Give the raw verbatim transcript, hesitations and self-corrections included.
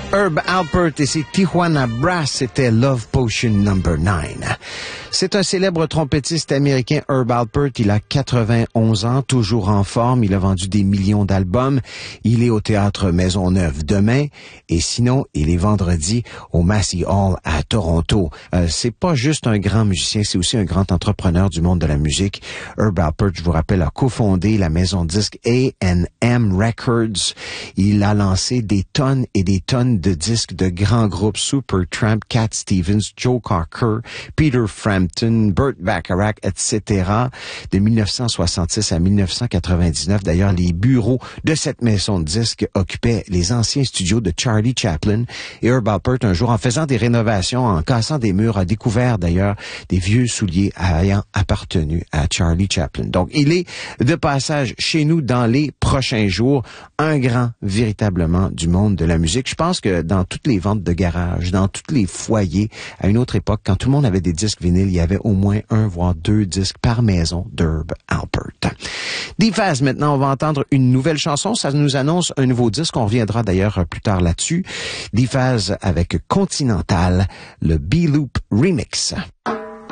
Herb Alpert et ses Tijuana Brass, c'était Love Potion number nine. C'est un célèbre trompettiste américain, Herb Alpert. Il a quatre-vingt-onze ans, toujours en forme. Il a vendu des millions d'albums. Il est au Théâtre Maisonneuve demain. Et sinon, il est vendredi au Massey Hall à Toronto. Euh, c'est pas juste un grand musicien, c'est aussi un grand entrepreneur du monde de la musique. Herb Alpert, je vous rappelle, a cofondé la maison de disques A and M Records. Il a lancé des tonnes et des tonnes de disques de grands groupes, Supertramp, Cat Stevens, Joe Cocker, Peter Frampton, Burt Bacharach, et cetera. De mille neuf cent soixante-six à mille neuf cent quatre-vingt-dix-neuf, d'ailleurs, les bureaux de cette maison de disques occupaient les anciens studios de Charlie Chaplin. Et Herb Alpert, un jour, en faisant des rénovations, en cassant des murs, a découvert d'ailleurs des vieux souliers ayant appartenu à Charlie Chaplin. Donc, il est de passage chez nous dans les prochains jours, un grand, véritablement, du monde de la musique. Je pense que dans toutes les ventes de garage, dans tous les foyers, à une autre époque, quand tout le monde avait des disques vinyles, il y avait au moins un, voire deux disques par maison d'Herb Alpert. D-Faz, maintenant, on va entendre une nouvelle chanson. Ça nous annonce un nouveau disque. On reviendra d'ailleurs plus tard là-dessus. D-Faz avec Continental, le B-Loop Remix.